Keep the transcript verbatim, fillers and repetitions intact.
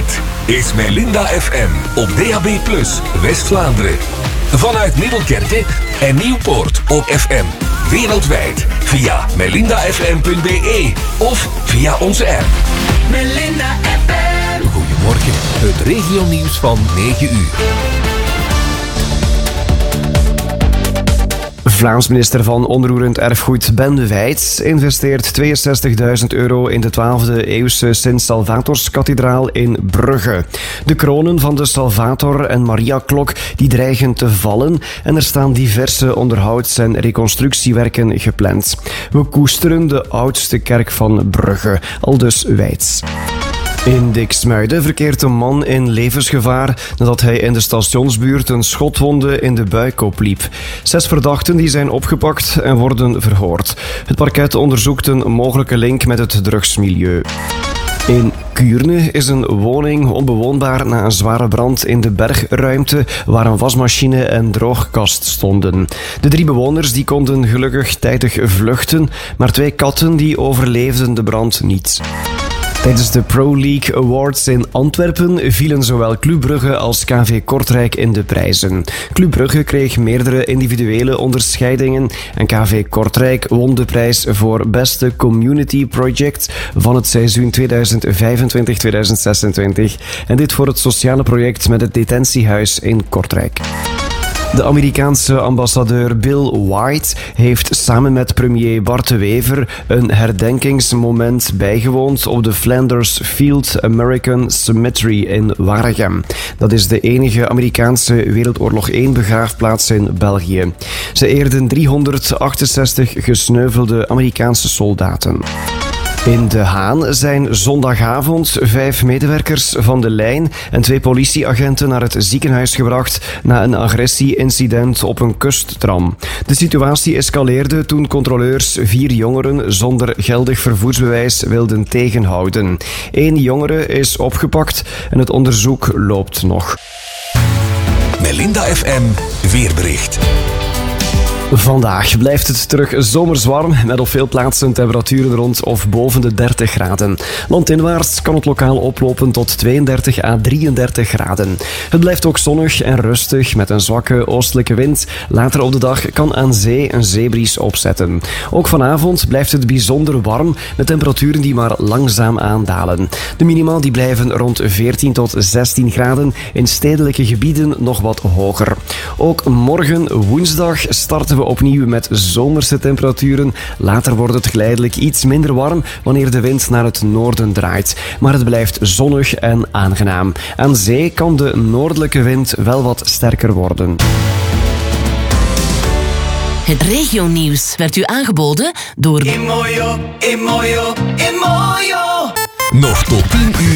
Dit is Melinda F M op D A B plus, West-Vlaanderen. Vanuit Middelkerke en Nieuwpoort op F M. Wereldwijd via melinda f m punt b e of via onze app. Melinda F M. Goedemorgen, het regionieuws van negen uur. Vlaams minister van Onroerend Erfgoed Ben de Wijts investeert tweeënzestigduizend euro in de twaalfde eeuwse Sint-Salvatorskathedraal in Brugge. De kronen van de Salvator en Maria-klok die dreigen te vallen en er staan diverse onderhouds- en reconstructiewerken gepland. We koesteren de oudste kerk van Brugge, aldus Wijts. In Diksmuiden verkeert een man in levensgevaar nadat hij in de stationsbuurt een schotwonde in de buik opliep. Zes verdachten die zijn opgepakt en worden verhoord. Het parket onderzoekt een mogelijke link met het drugsmilieu. In Kuurne is een woning onbewoonbaar na een zware brand in de bergruimte waar een wasmachine en droogkast stonden. De drie bewoners die konden gelukkig tijdig vluchten, maar twee katten die overleefden de brand niet. Tijdens de Pro League Awards in Antwerpen vielen zowel Club Brugge als K V Kortrijk in de prijzen. Club Brugge kreeg meerdere individuele onderscheidingen en K V Kortrijk won de prijs voor beste community project van het seizoen tweeduizend vijfentwintig tweeduizend zesentwintig en dit voor het sociale project met het detentiehuis in Kortrijk. De Amerikaanse ambassadeur Bill White heeft samen met premier Bart de Wever een herdenkingsmoment bijgewoond op de Flanders Field American Cemetery in Waregem. Dat is de enige Amerikaanse Wereldoorlog één begraafplaats in België. Ze eerden driehonderdachtenzestig gesneuvelde Amerikaanse soldaten. In De Haan zijn zondagavond vijf medewerkers van de lijn en twee politieagenten naar het ziekenhuis gebracht na een agressieincident op een kusttram. De situatie escaleerde toen controleurs vier jongeren zonder geldig vervoersbewijs wilden tegenhouden. Eén jongere is opgepakt en het onderzoek loopt nog. Melinda F M weerbericht. Vandaag blijft het terug zomers warm, met op veel plaatsen temperaturen rond of boven de dertig graden. Landinwaarts kan het lokaal oplopen tot tweeëndertig à drieëndertig graden. Het blijft ook zonnig en rustig met een zwakke oostelijke wind. Later op de dag kan aan zee een zeebries opzetten. Ook vanavond blijft het bijzonder warm, met temperaturen die maar langzaam aandalen. De minima die blijven rond veertien tot zestien graden, in stedelijke gebieden nog wat hoger. Ook morgen woensdag starten we opnieuw met zomerse temperaturen. Later wordt het geleidelijk iets minder warm wanneer de wind naar het noorden draait. Maar het blijft zonnig en aangenaam. Aan zee kan de noordelijke wind wel wat sterker worden. Het regionieuws werd u aangeboden door Imoyo, Imoyo, Imoyo. Nog tot tien uur.